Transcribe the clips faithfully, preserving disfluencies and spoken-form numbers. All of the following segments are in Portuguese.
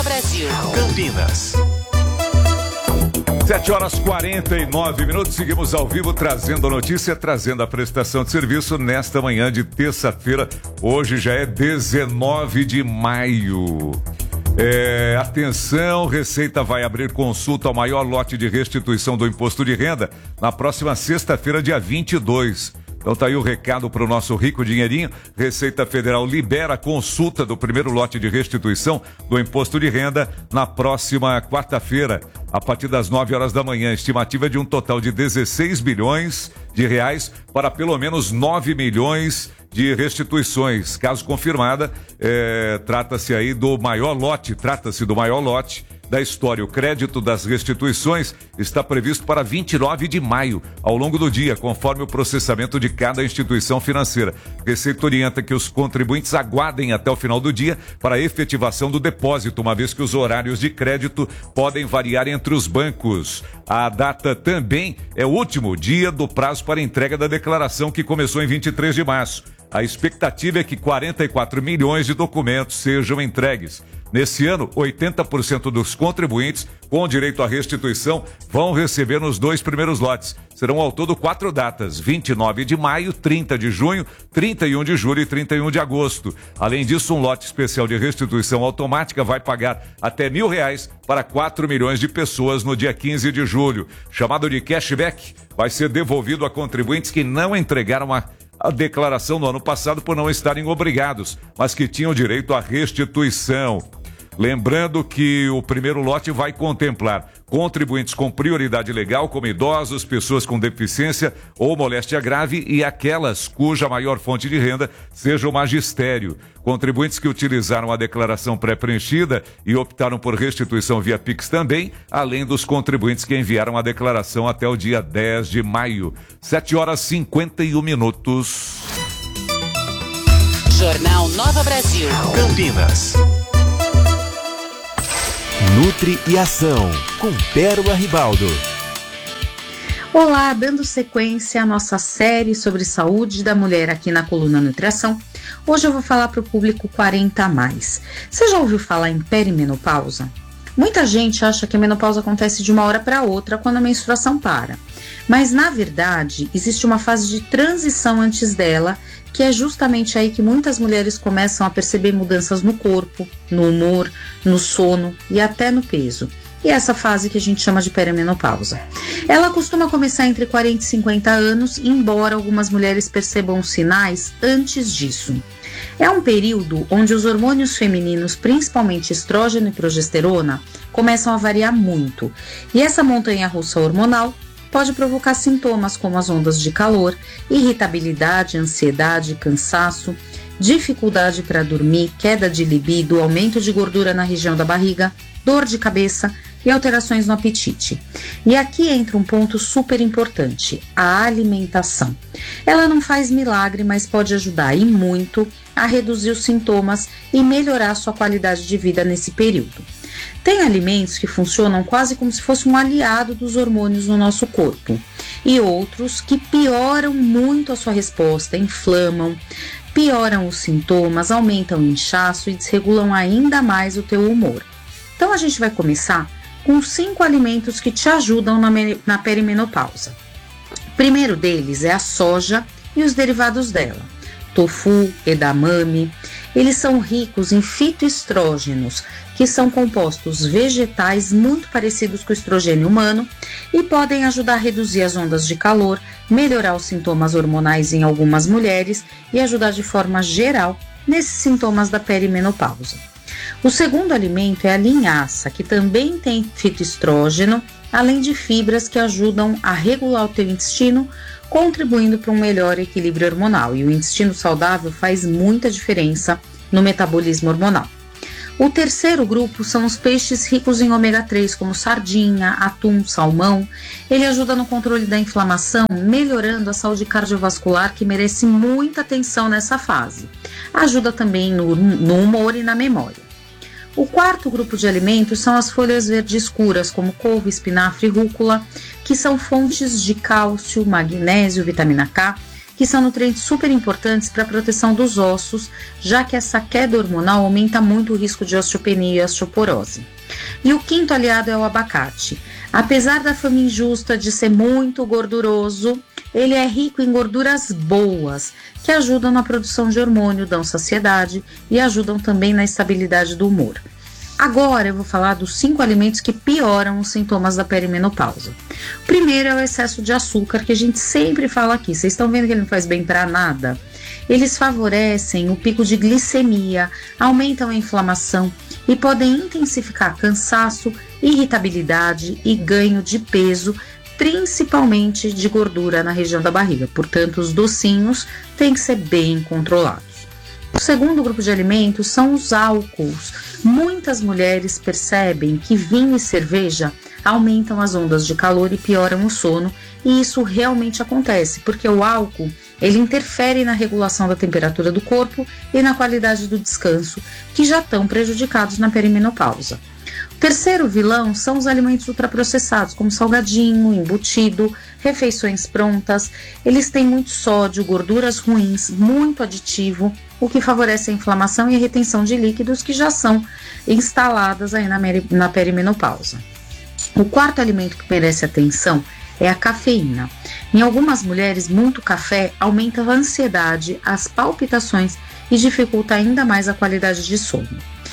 Nova Brasil. Campinas. sete horas e quarenta e nove minutos, seguimos ao vivo trazendo a notícia, trazendo a prestação de serviço nesta manhã de terça-feira. Hoje já é dezenove de maio. É, atenção, Receita vai abrir consulta ao maior lote de restituição do imposto de renda na próxima sexta-feira, dia vinte e dois. Então tá aí o recado para o nosso rico dinheirinho. Receita Federal libera a consulta do primeiro lote de restituição do imposto de renda na próxima quarta-feira, a partir das nove horas da manhã. Estimativa de um total de dezesseis bilhões de reais para pelo menos nove milhões de restituições. Caso confirmada, é, trata-se aí do maior lote, trata-se do maior lote da história. O crédito das restituições está previsto para vinte e nove de maio, ao longo do dia, conforme o processamento de cada instituição financeira. Receita orienta que os contribuintes aguardem até o final do dia para a efetivação do depósito, uma vez que os horários de crédito podem variar entre os bancos. A data também é o último dia do prazo para entrega da declaração, que começou em vinte e três de março. A expectativa é que quarenta e quatro milhões de documentos sejam entregues. Nesse ano, oitenta por cento dos contribuintes com direito à restituição vão receber nos dois primeiros lotes. Serão ao todo quatro datas: vinte e nove de maio, trinta de junho, trinta e um de julho e trinta e um de agosto. Além disso, um lote especial de restituição automática vai pagar até mil reais para quatro milhões de pessoas no dia quinze de julho. Chamado de cashback, vai ser devolvido a contribuintes que não entregaram a a declaração no ano passado por não estarem obrigados, mas que tinham direito à restituição. Lembrando que o primeiro lote vai contemplar contribuintes com prioridade legal, como idosos, pessoas com deficiência ou moléstia grave e aquelas cuja maior fonte de renda seja o magistério. Contribuintes que utilizaram a declaração pré-preenchida e optaram por restituição via Pix também, além dos contribuintes que enviaram a declaração até o dia dez de maio. sete horas e cinquenta e um minutos. Jornal Nova Brasil. Campinas. Nutri e Ação, com Pérola Ribaldo. Olá, dando sequência à nossa série sobre saúde da mulher aqui na coluna Nutriação. Hoje eu vou falar para o público quarenta a mais. Você já ouviu falar em perimenopausa? Muita gente acha que a menopausa acontece de uma hora para outra quando a menstruação para. Mas, na verdade, existe uma fase de transição antes dela, que é justamente aí que muitas mulheres começam a perceber mudanças no corpo, no humor, no sono e até no peso. E essa fase que a gente chama de perimenopausa. Ela costuma começar entre quarenta e cinquenta anos, embora algumas mulheres percebam os sinais antes disso. É um período onde os hormônios femininos, principalmente estrógeno e progesterona, começam a variar muito. E essa montanha-russa hormonal pode provocar sintomas como as ondas de calor, irritabilidade, ansiedade, cansaço, dificuldade para dormir, queda de libido, aumento de gordura na região da barriga, dor de cabeça e alterações no apetite. E aqui entra um ponto super importante: a alimentação. Ela não faz milagre, mas pode ajudar e muito a reduzir os sintomas e melhorar sua qualidade de vida nesse período. Tem alimentos que funcionam quase como se fosse um aliado dos hormônios no nosso corpo, e outros que pioram muito a sua resposta, inflamam, pioram os sintomas, aumentam o inchaço e desregulam ainda mais o teu humor. Então a gente vai começar com cinco alimentos que te ajudam na, na perimenopausa. O primeiro deles é a soja e os derivados dela. Tofu, edamame, eles são ricos em fitoestrógenos, que são compostos vegetais muito parecidos com o estrogênio humano e podem ajudar a reduzir as ondas de calor, melhorar os sintomas hormonais em algumas mulheres e ajudar de forma geral nesses sintomas da perimenopausa. O segundo alimento é a linhaça, que também tem fitoestrógeno, além de fibras que ajudam a regular o teu intestino, contribuindo para um melhor equilíbrio hormonal. E o intestino saudável faz muita diferença no metabolismo hormonal. O terceiro grupo são os peixes ricos em ômega três, como sardinha, atum, salmão. Ele ajuda no controle da inflamação, melhorando a saúde cardiovascular, que merece muita atenção nessa fase. Ajuda também no, no humor e na memória. O quarto grupo de alimentos são as folhas verdes escuras, como couve, espinafre e rúcula, que são fontes de cálcio, magnésio, vitamina K, que que são nutrientes super importantes para a proteção dos ossos, já que essa queda hormonal aumenta muito o risco de osteopenia e osteoporose. E o quinto aliado é o abacate. Apesar da fama injusta de ser muito gorduroso, ele é rico em gorduras boas, que ajudam na produção de hormônio, dão saciedade e ajudam também na estabilidade do humor. Agora eu vou falar dos cinco alimentos que pioram os sintomas da perimenopausa. O primeiro é o excesso de açúcar, que a gente sempre fala aqui. Vocês estão vendo que ele não faz bem para nada? Eles favorecem o pico de glicemia, aumentam a inflamação e podem intensificar cansaço, irritabilidade e ganho de peso, principalmente de gordura na região da barriga. Portanto, os docinhos têm que ser bem controlados. O segundo grupo de alimentos são os álcools. Muitas mulheres percebem que vinho e cerveja aumentam as ondas de calor e pioram o sono, e isso realmente acontece, porque o álcool ele interfere na regulação da temperatura do corpo e na qualidade do descanso, que já estão prejudicados na perimenopausa. O terceiro vilão são os alimentos ultraprocessados, como salgadinho, embutido, refeições prontas. Eles têm muito sódio, gorduras ruins, muito aditivo, o que favorece a inflamação e a retenção de líquidos que já são instaladas aí na, na perimenopausa. O quarto alimento que merece atenção é a cafeína. Em algumas mulheres, muito café aumenta a ansiedade, as palpitações e dificulta ainda mais a qualidade de sono.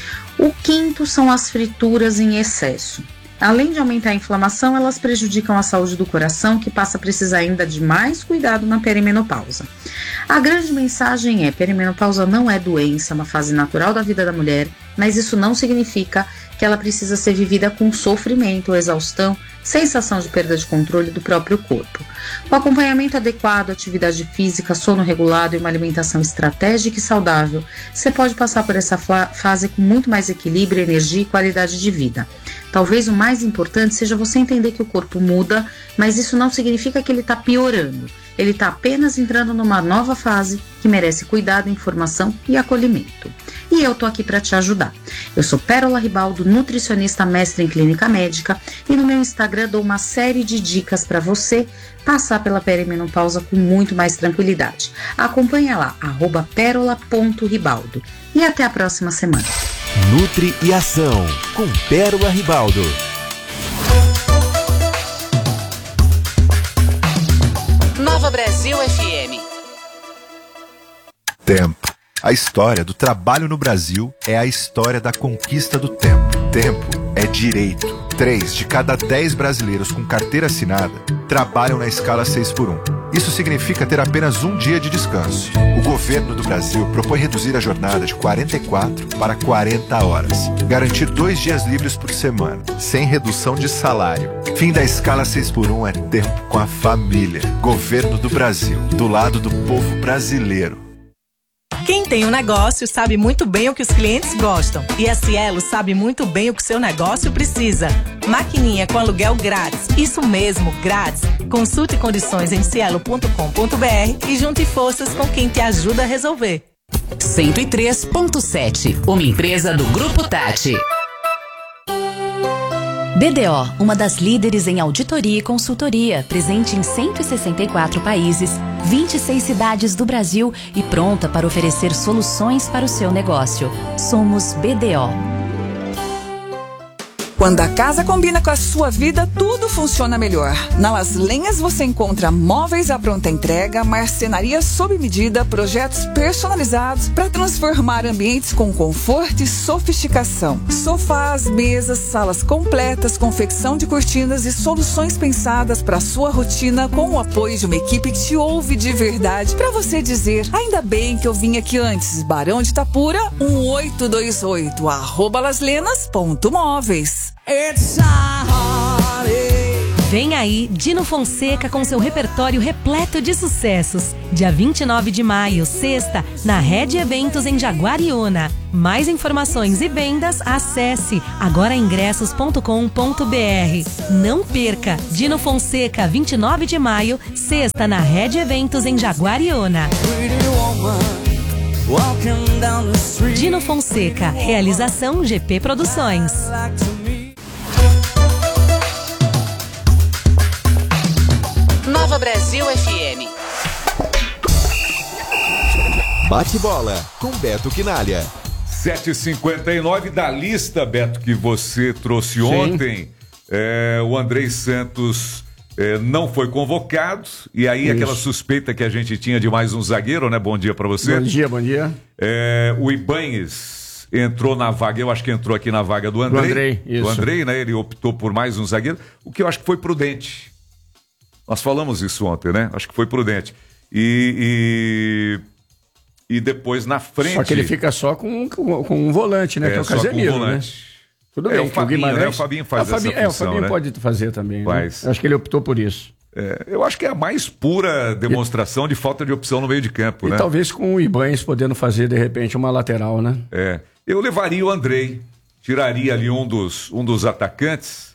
O quinto são as frituras em excesso. Além de aumentar a inflamação, elas prejudicam a saúde do coração, que passa a precisar ainda de mais cuidado na perimenopausa. A grande mensagem é: perimenopausa não é doença, é uma fase natural da vida da mulher, mas isso não significa que ela precisa ser vivida com sofrimento, exaustão, sensação de perda de controle do próprio corpo. O acompanhamento adequado, atividade física, sono regulado e uma alimentação estratégica e saudável, você pode passar por essa fase com muito mais equilíbrio, energia e qualidade de vida. Talvez o mais importante seja você entender que o corpo muda, mas isso não significa que ele está piorando. Ele está apenas entrando numa nova fase que merece cuidado, informação e acolhimento. E eu tô aqui para te ajudar. Eu sou Pérola Ribaldo, nutricionista mestre em clínica médica, e no meu Instagram dou uma série de dicas para você passar pela perimenopausa com muito mais tranquilidade. Acompanha lá, arroba pérola ponto ribaldo. E até a próxima semana. Nutri e Ação, com Pérola Ribaldo. Nova Brasil F M. Tempo. A história do trabalho no Brasil é a história da conquista do tempo. Tempo é direito. Três de cada dez brasileiros com carteira assinada trabalham na escala seis por um. Isso significa ter apenas um dia de descanso. O governo do Brasil propõe reduzir a jornada de quarenta e quatro para quarenta horas. Garantir dois dias livres por semana, sem redução de salário. Fim da escala seis por um é tempo com a família. Governo do Brasil, do lado do povo brasileiro. Quem tem um negócio sabe muito bem o que os clientes gostam. E a Cielo sabe muito bem o que o seu negócio precisa. Maquininha com aluguel grátis. Isso mesmo, grátis. Consulte condições em cielo ponto com ponto br e junte forças com quem te ajuda a resolver. cento e três ponto sete, uma empresa do Grupo Tati. B D O, uma das líderes em auditoria e consultoria, presente em cento e sessenta e quatro países, vinte e seis cidades do Brasil e pronta para oferecer soluções para o seu negócio. Somos B D O. Quando a casa combina com a sua vida, tudo funciona melhor. Na Las Lenhas você encontra móveis à pronta entrega, marcenaria sob medida, projetos personalizados para transformar ambientes com conforto e sofisticação. Sofás, mesas, salas completas, confecção de cortinas e soluções pensadas para a sua rotina com o apoio de uma equipe que te ouve de verdade para você dizer: ainda bem que eu vim aqui antes. Barão de Itapura, um oito dois oito, arroba laslenas ponto móveis. Vem aí Dino Fonseca com seu repertório repleto de sucessos. Dia vinte e nove de maio, sexta, na Rede Eventos em Jaguariúna. Mais informações e vendas, acesse agora ingressos ponto com ponto br. Não perca! Dino Fonseca, vinte e nove de maio, sexta, na Rede Eventos em Jaguariúna. Dino Fonseca, realização G P Produções. Nova Brasil F M. Bate bola com Beto Quinalha. sete e cinquenta e nove da lista, Beto, que você trouxe ontem. É, o Andrei Santos é, não foi convocado. E aí, Isso. aquela suspeita que a gente tinha de mais um zagueiro, né? Bom dia pra você. Bom dia, bom dia. É, o Ibanez entrou na vaga, eu acho que entrou aqui na vaga do Andrei. Do Andrei, isso. Do Andrei, né? Ele optou por mais um zagueiro, o que eu acho que foi prudente. Nós falamos isso ontem, né? Acho que foi prudente. E... e... E depois na frente... Só que ele fica só com, com, com um volante, né? É, que é o Casemiro, com um volante. Né? Tudo é, bem, o Fabinho, o Guimarães... né? O Fabinho faz o Fabinho, essa função, É, o Fabinho né? pode fazer também, Faz. Né? Acho que ele optou por isso. É, eu acho que é a mais pura demonstração e... de falta de opção no meio de campo, e né? E talvez com o Ibanez podendo fazer, de repente, uma lateral, né? É. Eu levaria o Andrei, tiraria ali um dos, um dos atacantes,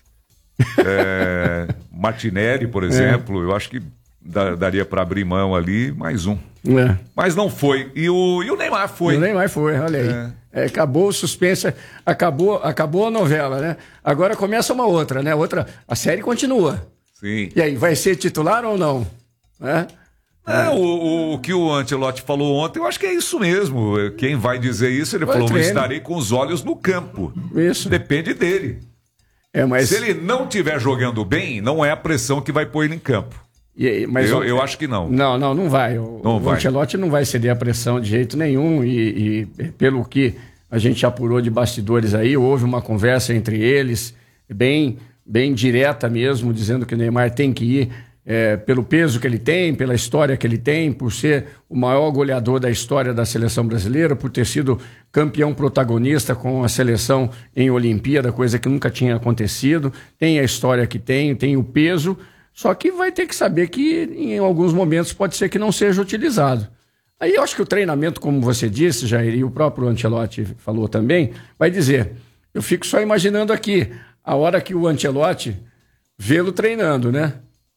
é, Martinelli, por exemplo, é. eu acho que daria para abrir mão ali, mais um. É. Mas não foi. E o, e o Neymar foi. O Neymar foi, olha aí. É. É, acabou o suspense, acabou, acabou a novela, né? Agora começa uma outra, né? Outra, a série continua. Sim. E aí, vai ser titular ou não? É? É, o, o, o que o Ancelotti falou ontem, eu acho que é isso mesmo. Quem vai dizer isso, ele vai falou, treino. estarei com os olhos no campo. Isso. Depende dele. É, mas... Se ele não estiver jogando bem, não é a pressão que vai pôr ele em campo. E, mas eu, o, eu acho que não. Não, não, não vai. O, não o vai. Ancelotti não vai ceder a pressão de jeito nenhum e, e pelo que a gente apurou de bastidores aí, houve uma conversa entre eles, bem, bem direta mesmo, dizendo que o Neymar tem que ir é, pelo peso que ele tem, pela história que ele tem, por ser o maior goleador da história da seleção brasileira, por ter sido campeão protagonista com a seleção em Olimpíada, coisa que nunca tinha acontecido, tem a história que tem, tem o peso. Só que vai ter que saber que em alguns momentos pode ser que não seja utilizado. Aí eu acho que o treinamento, como você disse, Jair, e o próprio Ancelotti falou também, vai dizer, eu fico só imaginando aqui, a hora que o Ancelotti vê-lo treinando, né?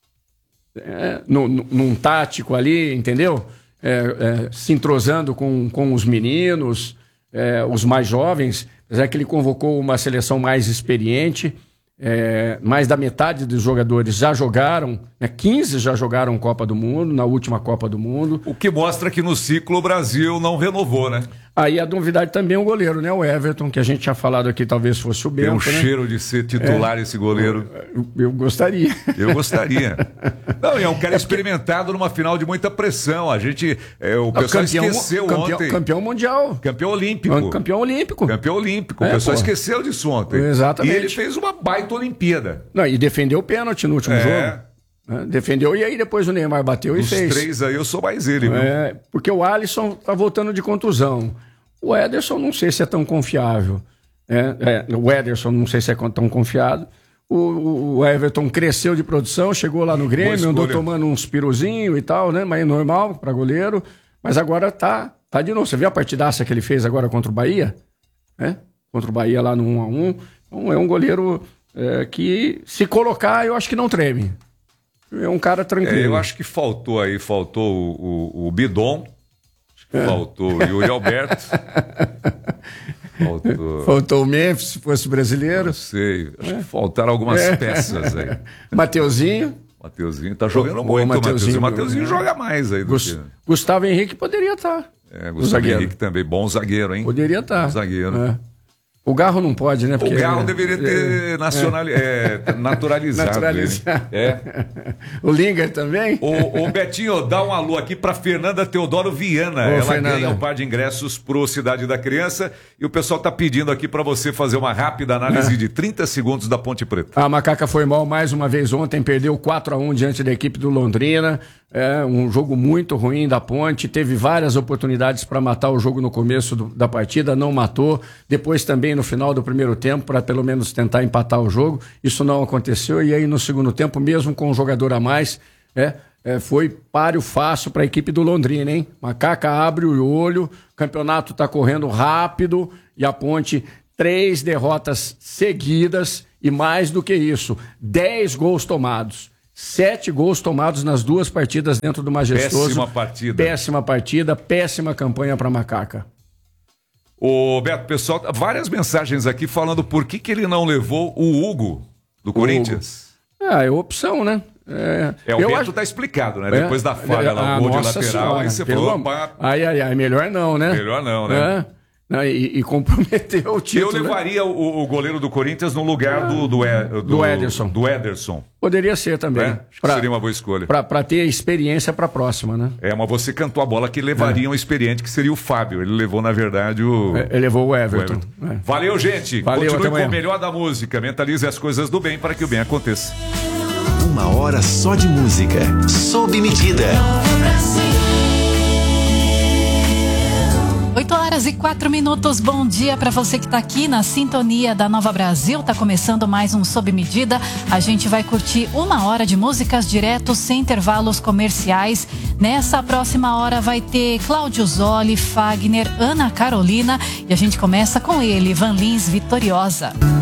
É, num, num tático ali, entendeu? É, é, se entrosando com, com os meninos, é, os mais jovens, apesar que ele convocou uma seleção mais experiente. É, mais da metade dos jogadores já jogaram, né, quinze já jogaram Copa do Mundo, na última Copa do Mundo. O que mostra que no ciclo o Brasil não renovou, né? Aí a novidade também é o goleiro, né? O Everton, que a gente tinha falado aqui, talvez fosse o Bento. Tem um né? cheiro de ser titular é, esse goleiro. Eu, eu gostaria. Eu gostaria. Não, e é um cara é experimentado numa final de muita pressão. A gente, é, o pessoal campeão, esqueceu campeão, ontem. Campeão mundial. Campeão olímpico. Campeão olímpico. Campeão olímpico. O é, pessoal pô. esqueceu disso ontem. Exatamente. E ele fez uma baita Olimpíada. Não, e defendeu o pênalti no último é. jogo. Defendeu, e aí depois o Neymar bateu Os e fez. Os três aí eu sou mais ele, viu? É, porque o Alisson tá voltando de contusão. O Ederson não sei se é tão confiável. É, é, o Ederson não sei se é tão confiado. O, o Everton cresceu de produção, chegou lá no Grêmio, andou tomando uns piruzinhos e tal, né? Mas é normal para goleiro. Mas agora tá, tá de novo. Você viu a partidaça que ele fez agora contra o Bahia? É? Contra o Bahia lá no um a um. Então é um goleiro é, que, se colocar, eu acho que não treme. É um cara tranquilo. É, eu acho que faltou aí, faltou o, o, o Bidon. Faltou o Yuri Alberto. Faltou... Faltou o Memphis, se fosse brasileiro. Não sei. Acho é. que faltaram algumas é. peças aí. Mateuzinho. Mateuzinho tá jogando muito. O Mateuzinho, Mateuzinho joga mais aí do Gust... que... Gustavo Henrique poderia estar. É, Gustavo Henrique também. Bom zagueiro, hein? Poderia estar. Bom zagueiro. É. O Garro não pode, né? Porque o Garro é, deveria ter é, nacional, é, naturalizado. naturalizado. É. O Linger também? O, o Betinho, dá um alô aqui para Fernanda Teodoro Viana. Ô, Ela Fernanda. ganha um par de ingressos pro Cidade da Criança. E o pessoal tá pedindo aqui para você fazer uma rápida análise é. de trinta segundos da Ponte Preta. A Macaca foi mal mais uma vez ontem, perdeu quatro a um diante da equipe do Londrina. É um jogo muito ruim da Ponte, teve várias oportunidades para matar o jogo no começo do, da partida, não matou, depois também no final do primeiro tempo, para pelo menos tentar empatar o jogo, isso não aconteceu, e aí no segundo tempo, mesmo com um jogador a mais, é, é, foi páreo fácil para a equipe do Londrina, hein? Macaca abre o olho, o campeonato está correndo rápido, e a Ponte, três derrotas seguidas, e mais do que isso, dez gols tomados. Sete gols tomados nas duas partidas dentro do Majestoso. Péssima partida. Péssima partida, péssima campanha para Macaca. Ô, Beto, pessoal, várias mensagens aqui falando por que, que ele não levou o Hugo do o Corinthians. Hugo. Ah, é opção, né? É, é o eu Bento acho... tá explicado, né? É, Depois da falha lá, o gol de lateral, senhora, aí você pelo... falou, opa, ai, ai, ai, melhor não, né? Melhor não, né? É. Não, e, e comprometeu o título. Eu levaria né? o, o goleiro do Corinthians no lugar do, do, do, do Ederson. Do Ederson. Poderia ser também. É? Acho pra, seria uma boa escolha. Para ter experiência para a próxima, né? É, mas você cantou a bola que levaria é. um experiente, que seria o Fábio. Ele levou, na verdade, o... É, ele levou o Everton. O Everton. É. Valeu, gente. Valeu, continue com amanhã. o melhor da música. Mentalize as coisas do bem para que o bem aconteça. Uma hora só de música. Sob medida. oito horas e quatro minutos, bom dia para você que está aqui na sintonia da Nova Brasil. Tá começando mais um Sob Medida. A gente vai curtir uma hora de músicas direto, sem intervalos comerciais. Nessa próxima hora vai ter Cláudio Zoli, Fagner, Ana Carolina e a gente começa com ele, Van Lins, Vitoriosa.